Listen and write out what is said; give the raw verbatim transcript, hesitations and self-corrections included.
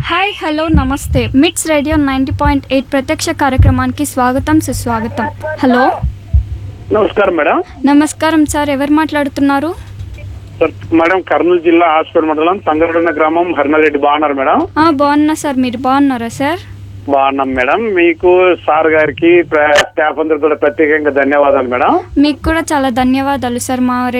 Hi hello నమస్తే మిట్స్ radio ninety point eight ప్రత్యక్ష కార్యక్రమానికి స్వాగతం సుస్వాగతం. హలో నమస్కారం మేడం. నమస్కారం సార్, ఎవరు మాట్లాడుతున్నారు? సార్ మేడం కర్నూలు జిల్లా హాస్పిటల్ మండలం తంగరడన్న గ్రామం హరినారెడ్డి బాగున్నారు మేడం? ఆ, బాగున్నా సార్, మీరు బాగున్నారా సార్? బాగున్నాం మేడం. మీకు సార్ గారికి ప్ర- స్టాఫ్ అందరితో ప్రత్యేకంగా ధన్యవాదాలు మేడం. మీకు కూడా చాలా ధన్యవాదాలు సార్. మా